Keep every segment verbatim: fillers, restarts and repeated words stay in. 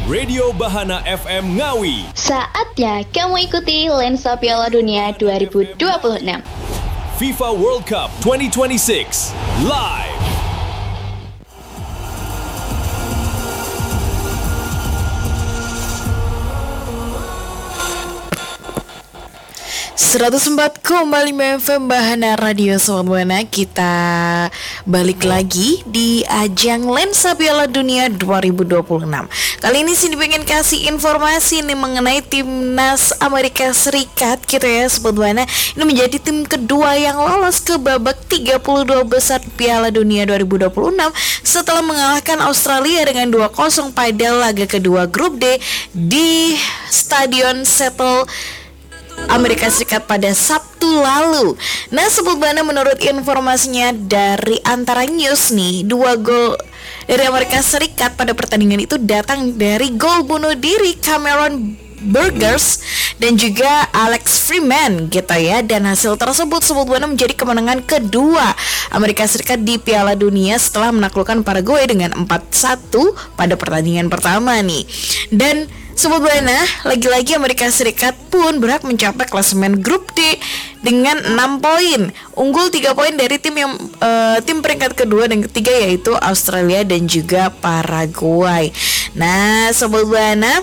Radio Bahana F M Ngawi. Saatnya kamu ikuti Lensa Piala Dunia dua ribu dua puluh enam FIFA World Cup dua ribu dua puluh enam live. seratus empat koma lima F M Bahana Radio Sobat Buana. Kita balik lagi di ajang Lensa Piala Dunia dua ribu dua puluh enam. Kali ini sih pengen kasih informasi nih mengenai timnas Amerika Serikat gitu ya Sobat Buana. Ini menjadi tim kedua yang lolos ke babak tiga puluh dua besar Piala Dunia dua ribu dua puluh enam setelah mengalahkan Australia dengan dua kosong pada laga kedua grup D di Stadion Seattle Amerika Serikat pada Sabtu lalu. Nah Sobat Buana, menurut informasinya dari Antara News nih, dua gol dari Amerika Serikat pada pertandingan itu datang dari gol bunuh diri Cameron Burgers dan juga Alex Freeman gitu ya. Dan hasil tersebut Sobat Buana menjadi kemenangan kedua Amerika Serikat di Piala Dunia setelah menaklukkan Paraguay dengan empat satu pada pertandingan pertama nih. Dan Sobat Buana, lagi-lagi Amerika Serikat pun berhak mencapai klasemen grup D dengan enam poin, unggul tiga poin dari tim yang uh, tim peringkat kedua dan ketiga yaitu Australia dan juga Paraguay. Nah Sobat Buana,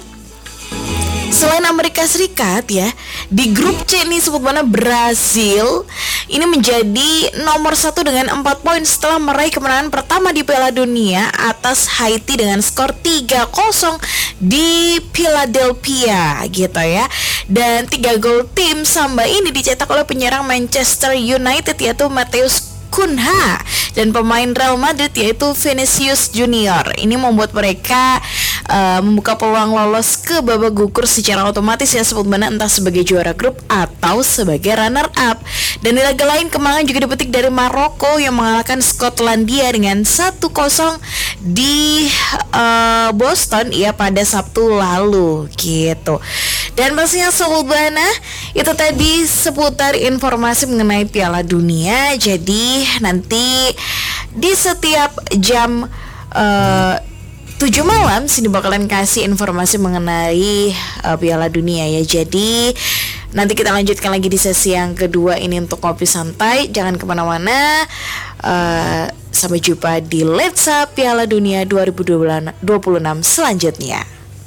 selain Amerika Serikat ya, di grup C nih Sobat Buana, Brazil ini menjadi nomor satu dengan empat poin setelah meraih kemenangan pertama di Piala Dunia atas Haiti dengan skor tiga kosong di Philadelphia gitu ya. Dan tiga gol tim Samba ini dicetak oleh penyerang Manchester United yaitu Matheus Cunha dan pemain Real Madrid yaitu Vinicius Junior. Ini membuat mereka uh, membuka peluang lolos ke babak gugur secara otomatis ya Sobat Buana, entah sebagai juara grup atau sebagai runner up. Dan di laga lain kemenangan juga dipetik dari Maroko yang mengalahkan Skotlandia dengan satu kosong di uh, Boston ya pada Sabtu lalu gitu. Dan pastinya Sobat Buana, itu tadi seputar informasi mengenai Piala Dunia. Jadi nanti di setiap jam uh, tujuh malam sini bakalan kasih informasi mengenai uh, Piala Dunia ya. Jadi nanti kita lanjutkan lagi di sesi yang kedua ini untuk Ngopi Santai. Jangan kemana-mana. uh, Sampai jumpa di Lensa Piala Dunia dua ribu dua puluh enam selanjutnya.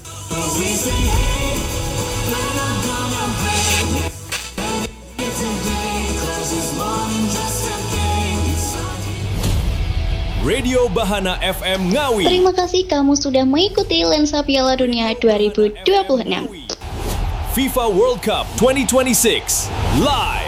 Radio Bahana F M Ngawi. Terima kasih kamu sudah mengikuti Lensa Piala Dunia dua ribu dua puluh enam FIFA World Cup dua ribu dua puluh enam live.